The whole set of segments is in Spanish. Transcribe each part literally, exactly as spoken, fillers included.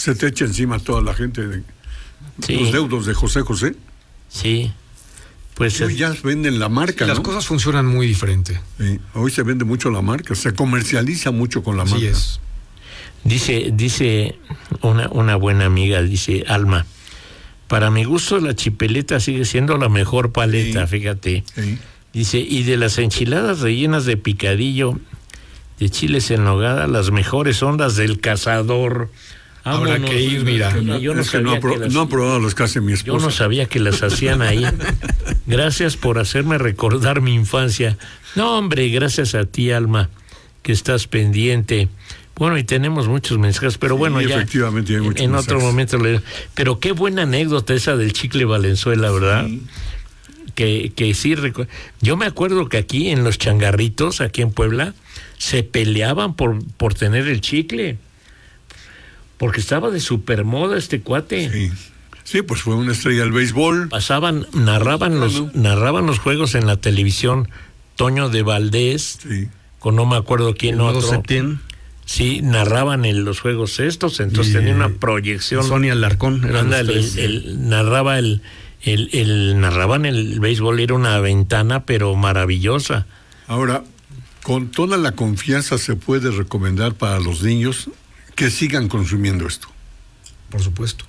se te echa encima toda la gente de sí. los deudos de José José. Sí. Pues hoy ya venden la marca, las ¿no? cosas funcionan muy diferente. Sí, hoy se vende mucho la marca, se comercializa mucho con la Así marca. es. Dice, dice una, una buena amiga, dice Alma, para mi gusto la chipeleta sigue siendo la mejor paleta, sí. Fíjate. Sí. Dice, y de las enchiladas rellenas de picadillo, de chiles en nogada, las mejores son las del Cazador. Habrá Vámonos, que ir, mira. No, yo no, es que no, ha pro, que las, no ha probado las que hace mi esposa. Yo no sabía que las hacían ahí. Gracias por hacerme recordar mi infancia. No, hombre, gracias a ti, Alma, que estás pendiente. Bueno, y tenemos muchos mensajes, pero sí, bueno, ya efectivamente hay muchos en mensajes. otro momento le... Pero qué buena anécdota esa del chicle Valenzuela, ¿verdad? Sí. Que, que sí, recu... yo me acuerdo que aquí en los changarritos, aquí en Puebla, se peleaban por, por tener el chicle. Porque estaba de supermoda este cuate. Sí. Sí, pues fue una estrella del béisbol. Pasaban, narraban los, Bueno. narraban los juegos en la televisión Toño de Valdés, Sí. con no me acuerdo quién otro. Septién. Sí, narraban en los juegos estos, entonces Y, tenía una proyección. Sonia Alarcón. Eran Ándale, los tres. el, el, narraba el, el, el, narraban el béisbol, era una ventana, pero maravillosa. Ahora, con toda la confianza se puede recomendar para los niños que sigan consumiendo esto. Por supuesto.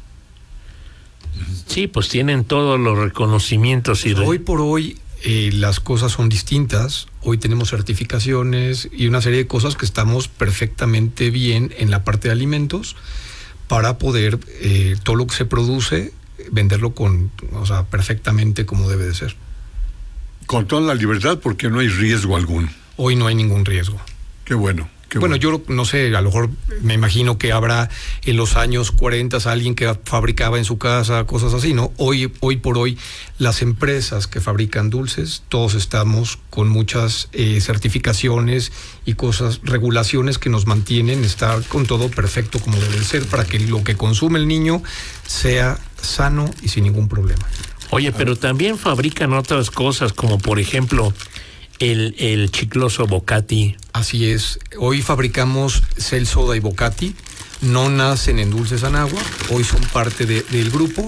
Sí, pues tienen todos los reconocimientos. Y re... Hoy por hoy eh, las cosas son distintas. Hoy tenemos certificaciones y una serie de cosas que estamos perfectamente bien en la parte de alimentos para poder eh, todo lo que se produce venderlo con, o sea, perfectamente como debe de ser. Con toda la libertad, porque no hay riesgo alguno. Hoy no hay ningún riesgo. Qué bueno. Qué bueno, bueno, yo no sé, a lo mejor me imagino que habrá en los años cuarenta alguien que fabricaba en su casa cosas así, ¿no? Hoy, hoy por hoy, las empresas que fabrican dulces, todos estamos con muchas eh, certificaciones y cosas, regulaciones que nos mantienen estar con todo perfecto como debe ser para que lo que consume el niño sea sano y sin ningún problema. Oye, pero también fabrican otras cosas, como por ejemplo... El, el chicloso Bocati. Así es. Hoy fabricamos Cel Soda y Bocati. No nacen en Dulces Anáhuac. Hoy son parte de, del grupo.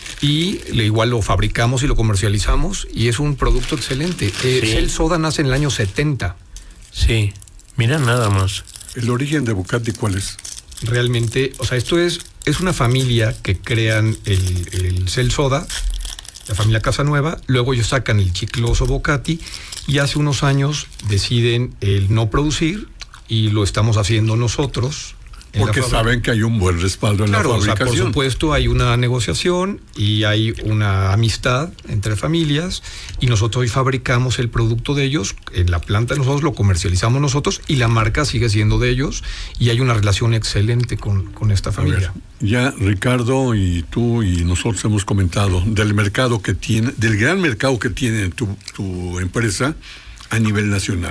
Y le, igual lo fabricamos y lo comercializamos. Y es un producto excelente. Eh, Sí. Cel Soda nace en el año setenta. Sí, mira nada más. ¿El origen de Bocati cuál es? Realmente, o sea, esto es, es una familia que crean el, el Cel Soda, la familia Casanueva. Luego ellos sacan el chicloso Bocati. Y hace unos años deciden el no producir y lo estamos haciendo nosotros. Porque saben que hay un buen respaldo en claro, la fabricación. O sea, por supuesto hay una negociación y hay una amistad entre familias y nosotros hoy fabricamos el producto de ellos, en la planta nosotros lo comercializamos nosotros y la marca sigue siendo de ellos y hay una relación excelente con, con esta familia. A ver, ya Ricardo y tú y nosotros hemos comentado del mercado que tiene, del gran mercado que tiene tu, tu empresa a nivel nacional,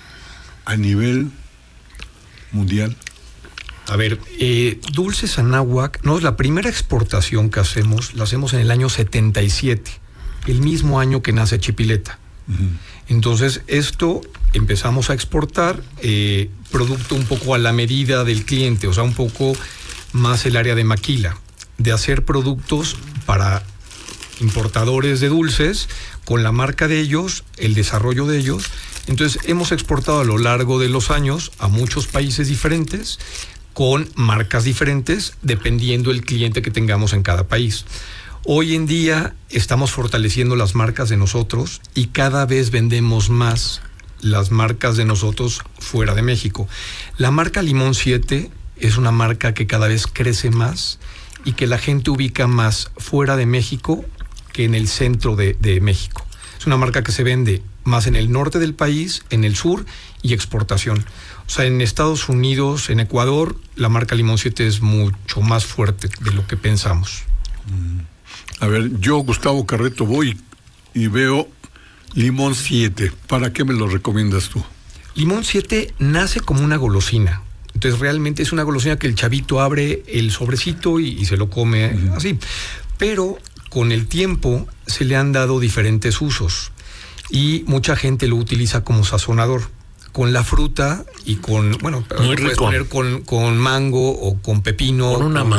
a nivel mundial. A ver, eh, Dulces Anáhuac, no, la primera exportación que hacemos, la hacemos en el año setenta y siete, el mismo año que nace Chipileta. Uh-huh. Entonces, esto empezamos a exportar, eh, producto un poco a la medida del cliente, o sea, un poco más el área de maquila, de hacer productos para importadores de dulces, con la marca de ellos, el desarrollo de ellos. Entonces, hemos exportado a lo largo de los años a muchos países diferentes, con marcas diferentes, dependiendo el cliente que tengamos en cada país. Hoy en día estamos fortaleciendo las marcas de nosotros y cada vez vendemos más las marcas de nosotros fuera de México. La marca Limón siete es una marca que cada vez crece más y que la gente ubica más fuera de México que en el centro de, de México. Es una marca que se vende más en el norte del país, en el sur y exportación. O sea, en Estados Unidos, en Ecuador, la marca Limón siete es mucho más fuerte de lo que pensamos. A ver, yo, Gustavo Carreto, voy y veo Limón siete. ¿Para qué me lo recomiendas tú? Limón siete nace como una golosina. Entonces, realmente es una golosina que el chavito abre el sobrecito y, y se lo come uh-huh. así. Pero con el tiempo se le han dado diferentes usos y mucha gente lo utiliza como sazonador. Con la fruta y con, bueno, Muy puedes rico. poner con, con mango o con pepino. Con una con,